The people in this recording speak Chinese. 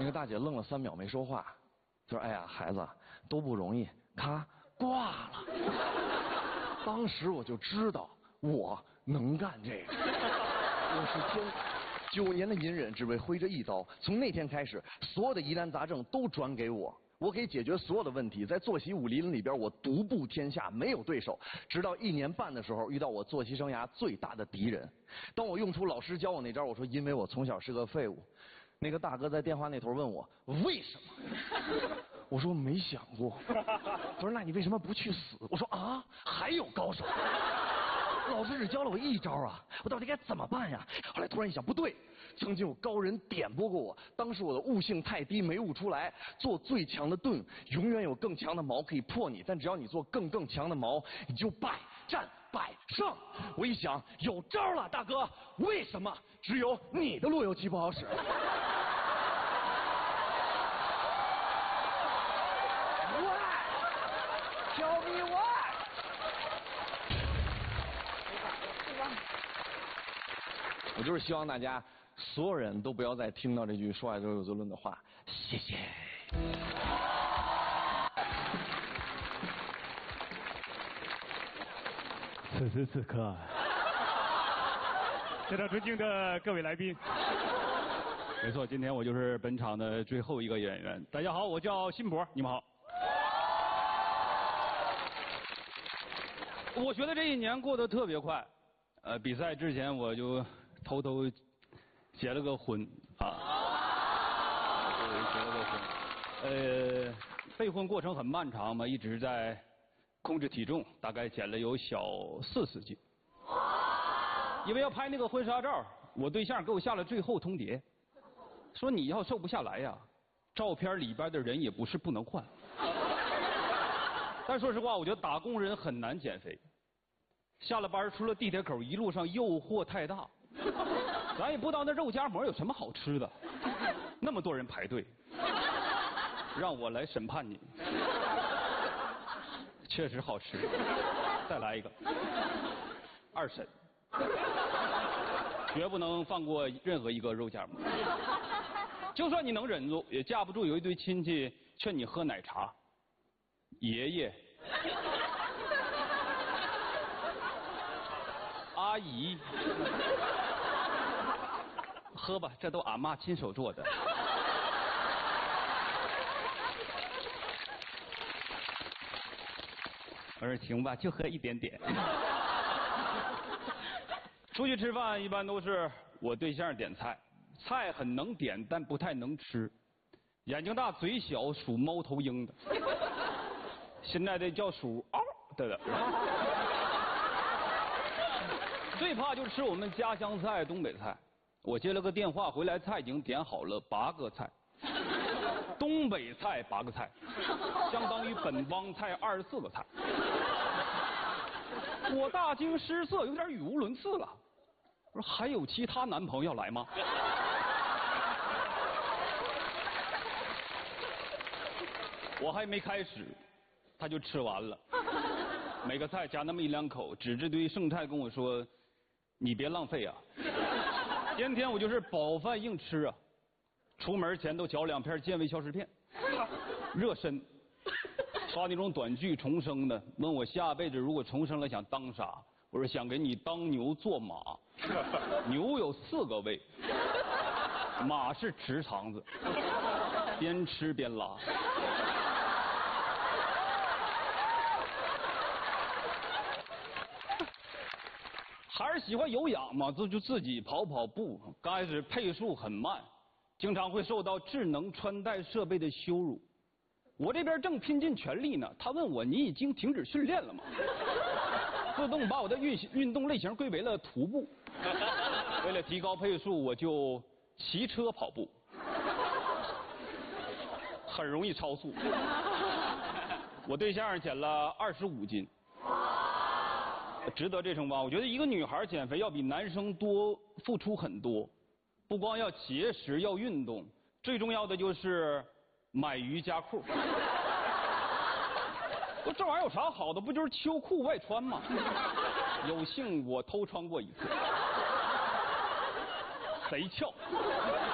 那个大姐愣了3秒没说话，就说：“哎呀，孩子都不容易。”咔，挂了。当时我就知道我能干这个。我是天，9年的隐忍只为挥这一刀。从那天开始，所有的疑难杂症都转给我。我可以解决所有的问题，在作息武林里边，我独步天下，没有对手。直到1年半的时候，遇到我作息生涯最大的敌人。当我用出老师教我那招，我说因为我从小是个废物。那个大哥在电话那头问我为什么，我说没想过。他说那你为什么不去死？我说啊，还有高手。老师只教了我一招啊，我到底该怎么办呀？后来突然一想，不对，曾经有高人点拨过我，当时我的悟性太低，没悟出来。做最强的盾，永远有更强的矛可以破你，但只要你做更强的矛，你就百战百胜。我一想，有招了，大哥，为什么只有你的路由器不好使？Why？Tell me why？我就是希望大家所有人都不要再听到这句说爱都有责论的话。谢谢。 此时此刻，非常尊敬的各位来宾，没错，今天我就是本场的最后一个演员。大家好，我叫辛博，你们好。我觉得这1年过得特别快，比赛之前我就偷偷结了个婚啊，结了个婚。备婚过程很漫长嘛，一直在控制体重，大概减了有小40斤。因为要拍那个婚纱照，我对象给我下了最后通牒，说你要瘦不下来呀，照片里边的人也不是不能换。但说实话，我觉得打工人很难减肥。下了班出了地铁口，一路上诱惑太大，咱也不知道那肉夹馍有什么好吃的，那么多人排队，让我来审判你。确实好吃，再来一个，2审，绝不能放过任何一个肉夹馍。就算你能忍住，也架不住有一堆亲戚劝你喝奶茶。爷爷、阿姨，喝吧，这都俺妈亲手做的。我说行吧，就喝一点点。出去吃饭一般都是我对象点菜，菜很能点，但不太能吃。眼睛大嘴小，属猫头鹰的。现在的叫属嗷的。最怕就是吃我们家乡菜东北菜。我接了个电话回来，菜已经点好了8个菜。东北菜8个菜，相当于本帮菜24个菜。我大惊失色，有点语无伦次了。我说还有其他男朋友来吗？我还没开始，他就吃完了。每个菜夹那么1、2口，指着堆剩菜跟我说：“你别浪费啊！”天天我就是饱饭硬吃啊。出门前都嚼2片健胃消食片，热身，刷那种短剧重生的，问我下辈子如果重生了想当啥？我说想给你当牛做马。牛有4个胃，马是直肠子，边吃边拉。还是喜欢有氧嘛，就自己跑步。刚开始配速很慢，经常会受到智能穿戴设备的羞辱。我这边正拼尽全力呢，他问我你已经停止训练了吗？自动把我的运动类型归为了徒步。为了提高配速，我就骑车跑步，很容易超速。我对象减了25斤。值得这称吧？我觉得一个女孩减肥要比男生多付出很多，不光要节食，要运动，最重要的就是买瑜伽裤。这玩意儿有啥好的？不就是秋裤外穿吗？有幸我偷穿过一次，贼翘。